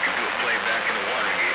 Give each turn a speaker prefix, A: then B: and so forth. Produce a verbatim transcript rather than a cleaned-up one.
A: can do a play back in the water.